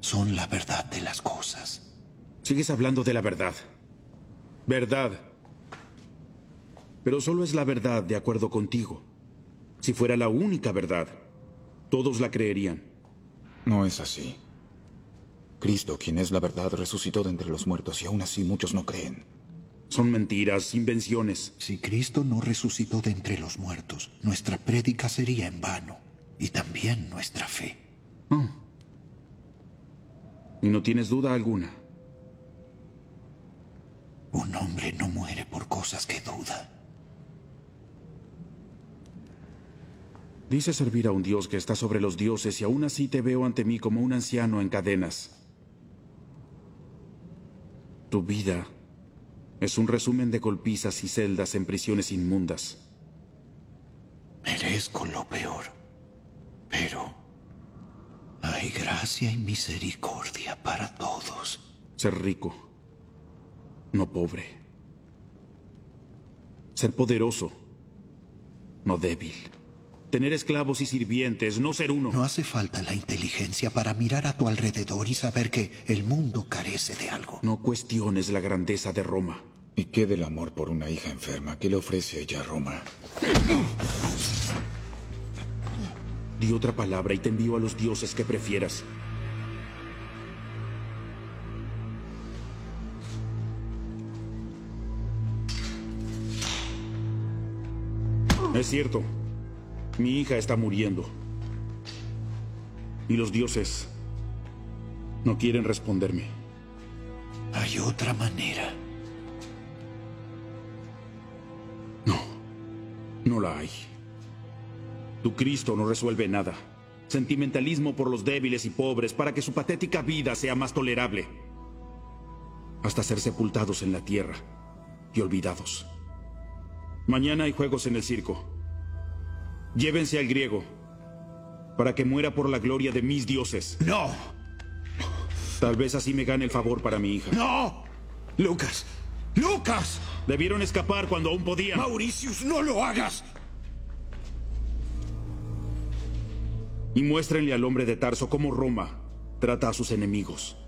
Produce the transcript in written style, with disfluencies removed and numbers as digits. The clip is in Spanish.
son la verdad de las cosas. Sigues hablando de la verdad. Verdad. Pero solo es la verdad de acuerdo contigo. Si fuera la única verdad, todos la creerían. No es así. Cristo, quien es la verdad, resucitó de entre los muertos y aún así muchos no creen. Son mentiras, invenciones. Si Cristo no resucitó de entre los muertos, nuestra prédica sería en vano. Y también nuestra fe. Y no tienes duda alguna. Un hombre no muere por cosas que duda. Dices servir a un Dios que está sobre los dioses y aún así te veo ante mí como un anciano en cadenas. Tu vida es un resumen de golpizas y celdas en prisiones inmundas. Merezco lo peor, pero hay gracia y misericordia para todos. Ser rico, no pobre. Ser poderoso, no débil. Tener esclavos y sirvientes, no ser uno. No hace falta la inteligencia para mirar a tu alrededor y saber que el mundo carece de algo. No cuestiones la grandeza de Roma. ¿Y qué del amor por una hija enferma? ¿Qué le ofrece ella a Roma? Di otra palabra y te envío a los dioses que prefieras. Es cierto. Mi hija está muriendo. Y los dioses no quieren responderme. Hay otra manera. No la hay. Tu Cristo no resuelve nada. Sentimentalismo por los débiles y pobres para que su patética vida sea más tolerable. Hasta ser sepultados en la tierra y olvidados. Mañana hay juegos en el circo. Llévense al griego para que muera por la gloria de mis dioses. ¡No! Tal vez así me gane el favor para mi hija. ¡No! ¡Lucas! ¡Lucas! Debieron escapar cuando aún podían. ¡Mauricius, no lo hagas! Y muéstrenle al hombre de Tarso cómo Roma trata a sus enemigos.